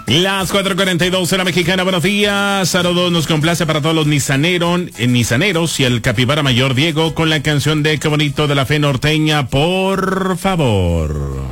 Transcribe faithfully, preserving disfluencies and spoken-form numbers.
Las cuatro cuarenta y dos en la mexicana. Buenos días. Saludos, nos complace para todos los nisaneros, eh, nisaneros y el capibara mayor Diego con la canción de Qué bonito de la fe norteña, por favor.